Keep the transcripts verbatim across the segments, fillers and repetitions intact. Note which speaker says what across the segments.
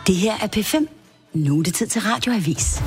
Speaker 1: Det her er P fem. Nu er det tid til Radioavis.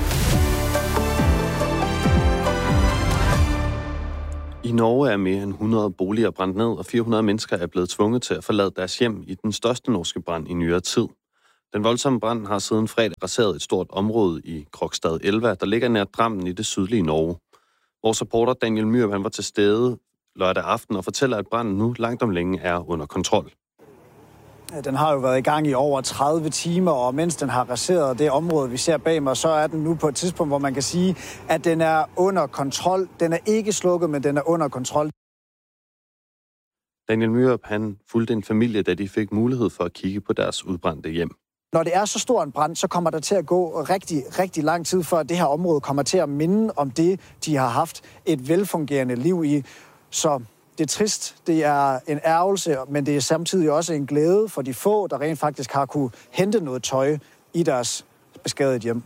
Speaker 2: I Norge er mere end hundrede boliger brændt ned, og fire hundrede mennesker er blevet tvunget til at forlade deres hjem i den største norske brand i nyere tid. Den voldsomme brand har siden fredag raseret et stort område i Krokstad Elva, der ligger nært Drammen i det sydlige Norge. Vores reporter Daniel Myrup, han var til stede lørdag aften og fortæller, at branden nu langt om længe er under kontrol.
Speaker 3: Den har jo været i gang i over tredive timer, og mens den har raseret det område, vi ser bag mig, så er den nu på et tidspunkt, hvor man kan sige, at den er under kontrol. Den er ikke slukket, men den er under kontrol.
Speaker 2: Daniel Myrup, han fulgte en familie, da de fik mulighed for at kigge på deres udbrændte hjem.
Speaker 3: Når det er så stor en brand, så kommer der til at gå rigtig, rigtig lang tid, før det her område kommer til at minde om det, de har haft et velfungerende liv i. Så det er trist, det er en ærgelse, men det er samtidig også en glæde for de få, der rent faktisk har kunne hente noget tøj i deres beskadigede hjem.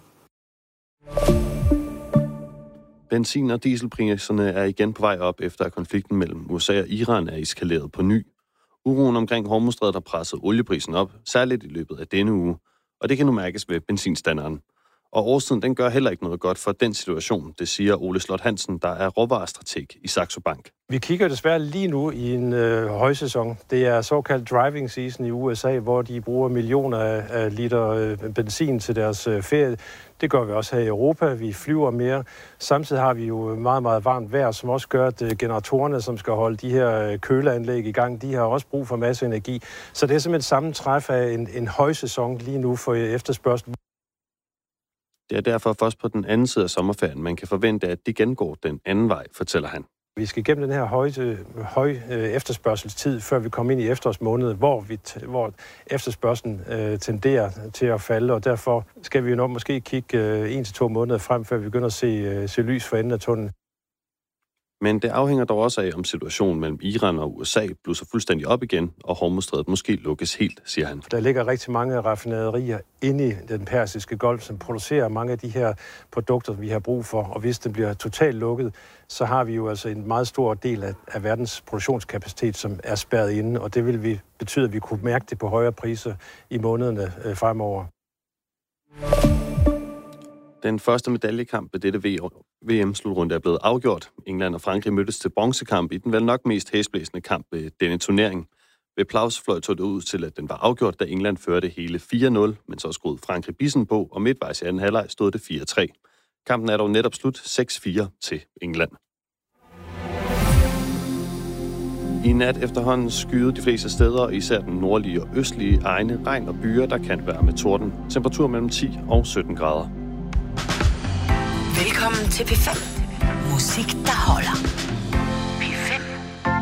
Speaker 2: Benzin- og dieselpriserne er igen på vej op, efter at konflikten mellem U S A og Iran er eskaleret på ny. Uroen omkring Hormuzstrædet har presset olieprisen op, særligt i løbet af denne uge, og det kan nu mærkes ved benzinstanderen. Og årstiden, den gør heller ikke noget godt for den situation, det siger Ole Slot Hansen, der er råvarestrateg i Saxo Bank.
Speaker 4: Vi kigger desværre lige nu i en øh, højsæson. Det er såkaldt driving season i U S A, hvor de bruger millioner af, af liter øh, benzin til deres øh, ferie. Det gør vi også her i Europa. Vi flyver mere. Samtidig har vi jo meget, meget varmt vejr, som også gør, at øh, generatorerne, som skal holde de her øh, køleanlæg i gang, de har også brug for masse energi. Så det er simpelthen sammentræf af en, en højsæson lige nu for efterspørgsel.
Speaker 2: Det er derfor først på den anden side af sommerferien, man kan forvente, at det gengår den anden vej, fortæller han.
Speaker 4: Vi skal gennem den her høje, høje efterspørgselstid, før vi kommer ind i efterårsmåneden, hvor, vi, hvor efterspørgselen øh, tenderer til at falde, og derfor skal vi jo nok måske kigge øh, en til to måneder frem, før vi begynder at se, øh, se lys for enden af tunnelen.
Speaker 2: Men det afhænger dog også af, om situationen mellem Iran og U S A blusser fuldstændig op igen, og Hormuzstrædet måske lukkes helt, siger han.
Speaker 4: Der ligger rigtig mange raffinaderier inde i den persiske golf, som producerer mange af de her produkter, vi har brug for. Og hvis det bliver totalt lukket, så har vi jo altså en meget stor del af, af verdens produktionskapacitet, som er spærret inde. Og det vil vi betyde, at vi kunne mærke det på højere priser i månederne øh, fremover.
Speaker 2: Den første medaljekamp ved dette V M-slutrunde er blevet afgjort. England og Frankrig mødtes til bronzekamp i den vel nok mest hæsblæsende kamp ved denne turnering. Ved Plausfløj tog det ud til, at den var afgjort, da England førte hele fire nul, men så skruede Frankrig bissen på, og midtvejs i anden halvleg stod det fire tre. Kampen er dog netop slut seks fire til England. I nat efterhånden skyede de fleste steder, især den nordlige og østlige egne, regn og byer, der kan være med torden. Temperatur mellem ti og sytten grader.
Speaker 1: Velkommen til P fem. Musik, der holder.